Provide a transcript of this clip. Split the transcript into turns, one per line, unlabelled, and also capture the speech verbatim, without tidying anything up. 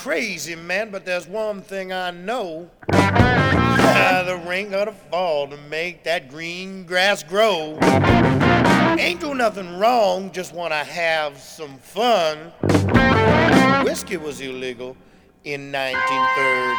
crazy, man, but there's one thing I know. Ah, the rain gotta fall to make that green grass grow. Ain't do nothing wrong, just wanna have some fun. Whiskey was illegal in nineteen thirty.